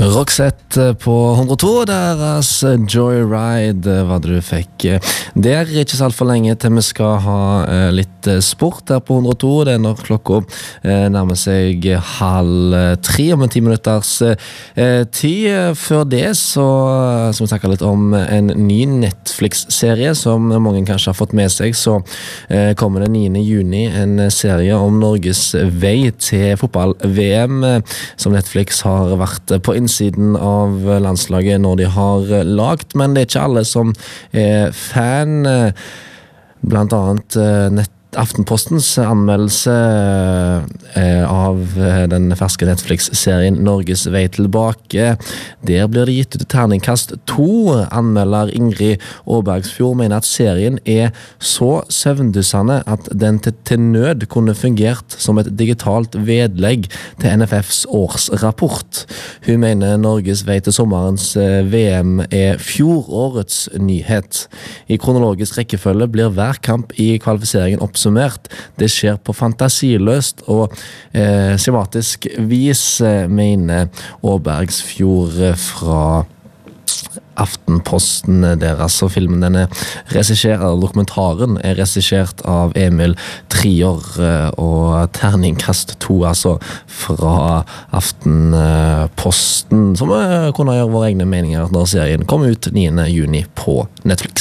Roxette på 102, deres Joyride var det du fikk. Det ikke så alt for lenge til vi skal ha litt sport her på 102. Det når klokka nærmer seg 2:30 om 10 minutters tid. Før det så skal vi snakke litt om en ny Netflix-serie som mange kanskje har fått med seg. Så kommer det 9. juni en serie om Norges vei til fotball-VM som Netflix har vært på innsiden av landslaget når de har lagt, men det ikke alle som er fan. Blant annet Aftenpostens anmeldelse av den ferske Netflix-serien Norges vei tilbake. Der blir det gitt ut terningkast 2. Anmelder Ingrid Åbergsfjord mener at serien er så søvndyssende at den til nød kunne fungert som et digitalt vedlegg til NFFs årsrapport. Hun mener Norges vei til sommerens VM er fjorårets nyhet. I kronologisk rekkefølge blir hver kamp i kvalifiseringen oppsummert. Det skjer på fantasiløst og skjematisk vis, mener Åbergsfjord fra Aftenposten der. Altså filmen dokumentaren er regissert av Emil Trier og terningkast 2 altså fra Aftenposten, som kunne gjøre våre egne meninger når serien kommer ut 9. juni på Netflix.